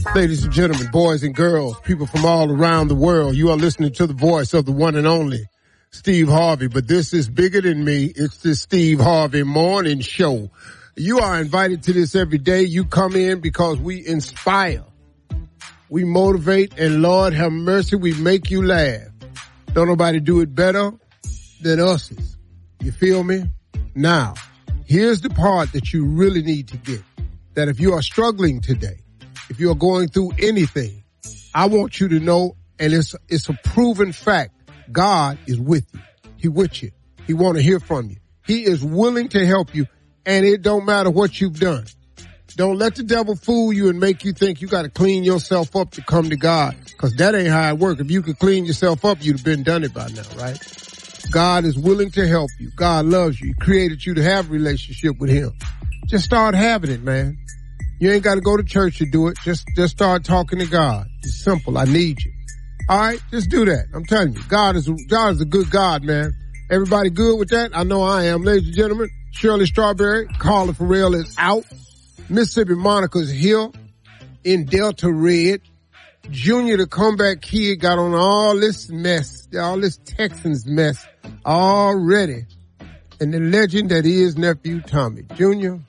Ladies and gentlemen, boys and girls, people from all around the world, you are listening to the voice of the one and only Steve Harvey. But this is bigger than me. It's the Steve Harvey Morning Show. You are invited to this every day. You come in because we inspire, we motivate, and Lord have mercy, we make you laugh. Don't nobody do it better than us. You feel me? Now, here's the part that you really need to get. That if you are struggling today, if you are going through anything, I want you to know, and it's a proven fact, God is with you. He with you. He want to hear from you. He is willing to help you, and it don't matter what you've done. Don't let the devil fool you and make you think you got to clean yourself up to come to God, because that ain't how it works. If you could clean yourself up, you'd have been done it by now, right? God is willing to help you. God loves you. He created you to have a relationship with him. Just start having it, man. You ain't got to go to church to do it. Just start talking to God. It's simple. I need you. All right? Just do that. I'm telling you. God is a good God, man. Everybody good with that? I know I am. Ladies and gentlemen, Shirley Strawberry, Carla Farrell is out. Mississippi Monica's here in Delta Red. Junior, the comeback kid, got on all this mess, all this Texans mess already. And the legend that is nephew Tommy. Junior,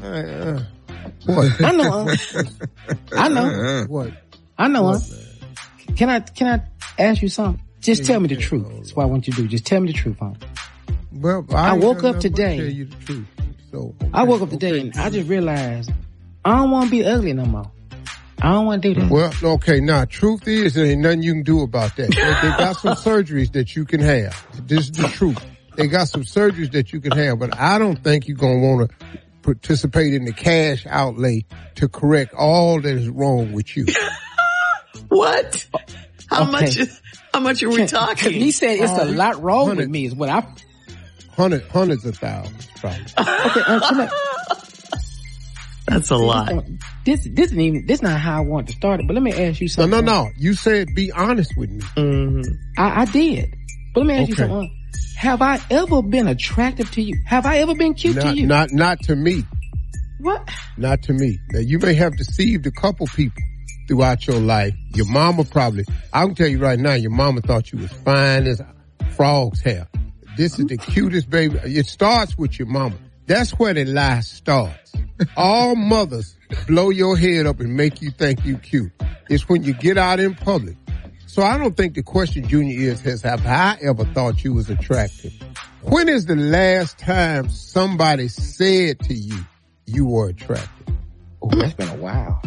what? I know. I know. What? I know. Can I ask you something? Just tell me the truth. That's what I want you to do. Just tell me the truth, huh? Well, I woke up today. Tell you the truth. So, okay, I woke up today and I just realized I don't want to be ugly no more. I don't want to do that. Well, okay, now, truth is there ain't nothing you can do about that. They got some surgeries that you can have. This is the truth. They got some surgeries that you can have, but I don't think you're going to want to participate in the cash outlay to correct all that is wrong with you. What? How much are we talking? He said it's a lot wrong with me is what I... Hundreds of thousands, probably. Okay, that's a lot. This not how I want to start it, but let me ask you something. No. You said be honest with me. Mm-hmm. I did. But let me ask you something. Have I ever been attractive to you? Have I ever been cute to you? Not to me. What? Not to me. Now, you may have deceived a couple people throughout your life. Your mama probably, I can tell you right now, your mama thought you was fine as frog's hair. This is the cutest baby. It starts with your mama. That's where the lie starts. All mothers blow your head up and make you think you cute. It's when you get out in public. So I don't think the question, Junior, is have I ever thought you was attractive? When is the last time somebody said to you, you were attractive? Oh, that's been a while.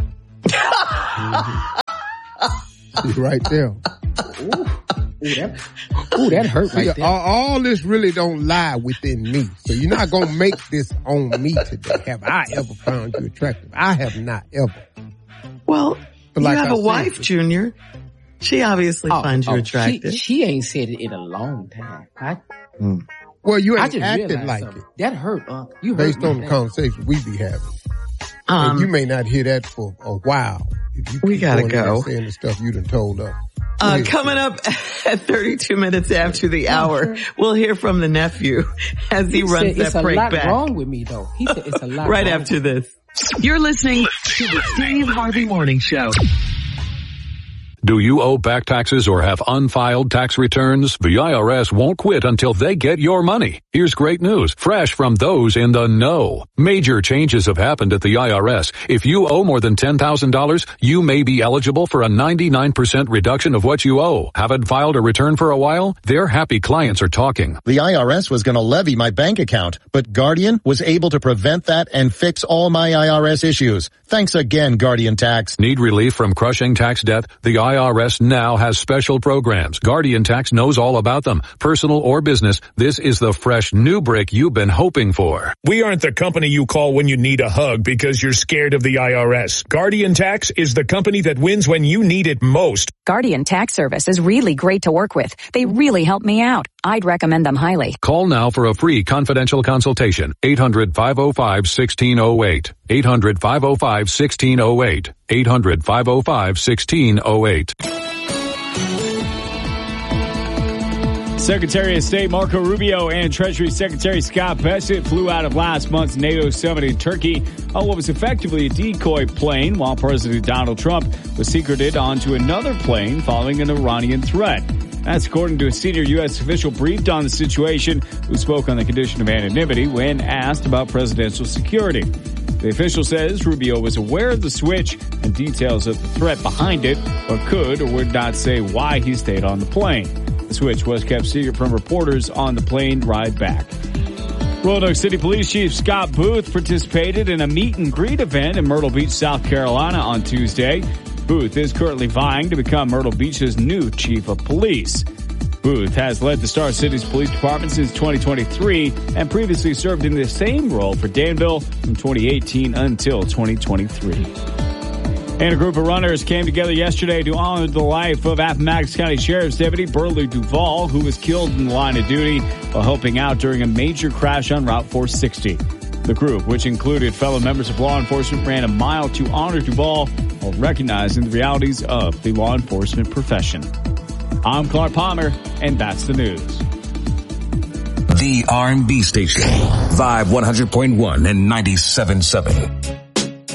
She's right there. That hurt right there. All this really don't lie within me. So you're not going to make this on me today. Have I ever found you attractive? I have not ever. Well, you have a wife, Junior. She obviously finds you attractive. She ain't said it in a long time. Well, you ain't acted like it. That hurt, you based hurt on the conversation we be having. And you may not hear that for a while. We gotta go. Saying the stuff you done told us. Coming up at 32 minutes after the hour, we'll hear from the nephew as he runs that break back. It's a lot wrong with me, though. He said it's a lot right after this. You're listening to the Steve Harvey Morning Show. Do you owe back taxes or have unfiled tax returns? The IRS won't quit until they get your money. Here's great news, fresh from those in the know. Major changes have happened at the IRS. If you owe more than $10,000, you may be eligible for a 99% reduction of what you owe. Haven't filed a return for a while? Their happy clients are talking. The IRS was going to levy my bank account, but Guardian was able to prevent that and fix all my IRS issues. Thanks again, Guardian Tax. Need relief from crushing tax debt? The IRS now has special programs. Guardian Tax knows all about them. Personal or business, this is the fresh new break you've been hoping for. We aren't the company you call when you need a hug because you're scared of the IRS. Guardian Tax is the company that wins when you need it most. Guardian Tax Service is really great to work with. They really help me out. I'd recommend them highly. Call now for a free confidential consultation. 800-505-1608. 800-505-1608. 800-505-1608. Secretary of State Marco Rubio and Treasury Secretary Scott Bessent flew out of last month's NATO summit in Turkey on what was effectively a decoy plane, while President Donald Trump was secreted onto another plane following an Iranian threat. That's according to a senior U.S. official briefed on the situation, who spoke on the condition of anonymity when asked about presidential security. The official says Rubio was aware of the switch and details of the threat behind it, but could or would not say why he stayed on the plane. The switch was kept secret from reporters on the plane ride back. Roanoke City Police Chief Scott Booth participated in a meet and greet event in Myrtle Beach, South Carolina on Tuesday. Booth is currently vying to become Myrtle Beach's new chief of police. Booth has led the Star City's police department since 2023 and previously served in the same role for Danville from 2018 until 2023. And a group of runners came together yesterday to honor the life of Appomattox County Sheriff's Deputy Burley Duvall, who was killed in the line of duty while helping out during a major crash on Route 460. The group, which included fellow members of law enforcement, ran a mile to honor Duvall while recognizing the realities of the law enforcement profession. I'm Clark Palmer, and that's the news. The R&B station, Vibe 100.1 and 97.7.